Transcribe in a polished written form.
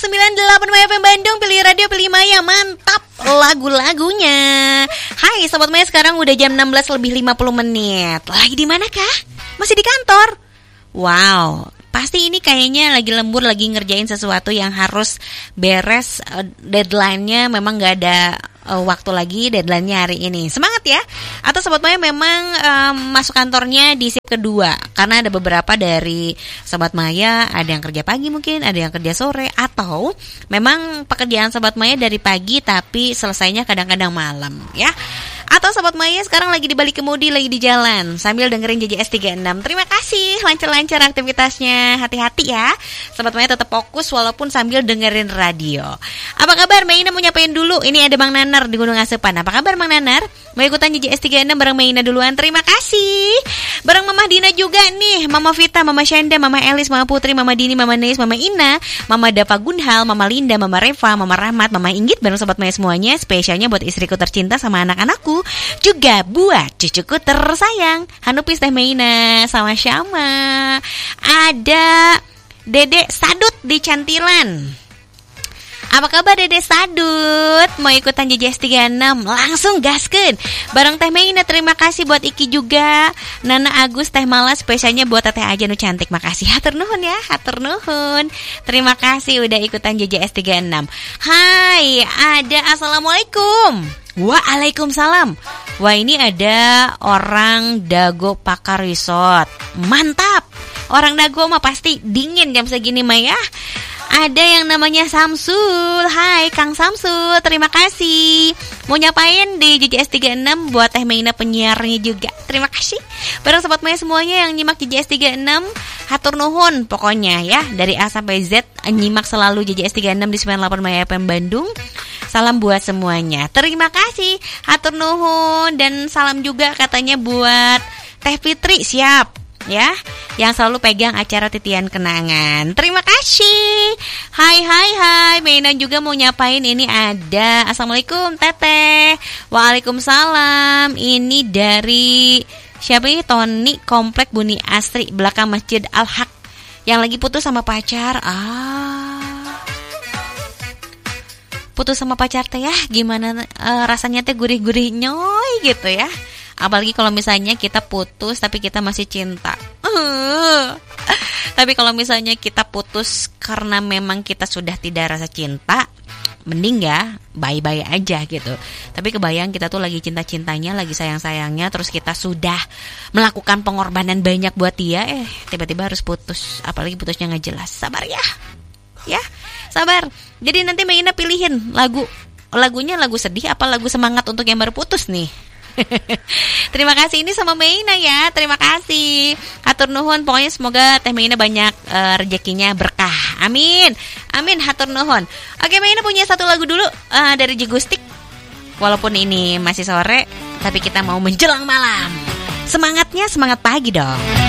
106,8 FM Bandung, pilih radio, pilih Maya, mantap lagu-lagunya. Hai Sobat Maya, sekarang udah jam 16 lebih 50 menit. Lagi di mana kah? Masih di kantor? Wow, pasti ini kayaknya lagi lembur, lagi ngerjain sesuatu yang harus beres. Deadline-nya memang gak ada waktu lagi, deadline-nya hari ini. Semangat ya. Atau Sobat Maya memang masuk kantornya di shift kedua, karena ada beberapa dari Sobat Maya, ada yang kerja pagi mungkin, ada yang kerja sore, atau memang pekerjaan Sobat Maya dari pagi tapi selesainya kadang-kadang malam ya. Atau Sobat Maya sekarang lagi di balik kemudi, lagi di jalan sambil dengerin JJS 36. Terima kasih, lancar-lancar aktivitasnya. Hati-hati ya Sobat Maya, tetap fokus walaupun sambil dengerin radio. Apa kabar? Maina mau nyapain dulu. Ini ada Bang Nanar di Gunung Asepan. Apa kabar Bang Nanar? Mau ikutan JJS 36 bareng Maina duluan. Terima kasih. Bareng Mama Dina juga nih, Mama Vita, Mama Shanda, Mama Elis, Mama Putri, Mama Dini, Mama Neis, Mama Ina, Mama Dava Gunhal, Mama Linda, Mama Reva, Mama Rahmat, Mama Inggit, bareng Sobat Maya semuanya. Spesialnya buat istriku tercinta sama anak-anakku, juga buat cucuku tersayang, Hanupis, Teh Maina, sama Syama. Ada Dedek Sadut di Cantilan. Apa kabar Dedek Sadut? Mau ikutan JJS 36? Langsung gaskeun bareng Teh Maina. Terima kasih buat Iki juga, Nana Agus, Teh Mala, spesialnya buat Teteh aja nu cantik. Makasih, hatur nuhun ya, hatur nuhun. Terima kasih udah ikutan JJS 36. Hai, ada Assalamualaikum. Waalaikumsalam. Wah, ini ada orang Dago Pakar Resort. Mantap. Orang Dago mah pasti dingin jam segini mah ya. Ada yang namanya Samsul. Hai Kang Samsul, terima kasih. Mau nyapain di JJS 36 buat Teh Maina penyiarnya juga. Terima kasih. Bareng Sobat Maya semuanya yang nyimak JJS 36, hatur nuhun pokoknya ya. Dari A sampai Z nyimak selalu JJS 36 di 98 Maya FM Bandung. Salam buat semuanya. Terima kasih, hatur nuhun. Dan salam juga katanya buat Teh Fitri, siap ya, yang selalu pegang acara titian kenangan. Terima kasih. Hai Maina juga mau nyapain. Ini ada Assalamualaikum Teteh. Waalaikumsalam. Ini dari siapa ini? Tony, Komplek Buni Asri, belakang Masjid Al-Haq, yang lagi putus sama pacar. Putus sama pacar teh ya, gimana rasanya teh, gurih-gurih nyoy gitu ya. Apalagi kalau misalnya kita putus tapi kita masih cinta. Tapi kalau misalnya kita putus karena memang kita sudah tidak rasa cinta, mending ya bye-bye aja gitu. Tapi kebayang kita tuh lagi cinta-cintanya, lagi sayang-sayangnya, terus kita sudah melakukan pengorbanan banyak buat dia, tiba-tiba harus putus. Apalagi putusnya gak jelas. Sabar ya. Ya, sabar. Jadi nanti Maina pilihin lagunya lagu sedih apa lagu semangat untuk yang baru putus nih. Terima kasih ini sama Maina ya. Terima kasih, hatur nuhun. Pokoknya semoga Teh Maina banyak rezekinya berkah. Amin, amin, hatur nuhun. Oke, Maina punya satu lagu dulu dari Jigustik. Walaupun ini masih sore, tapi kita mau menjelang malam. Semangatnya semangat pagi dong.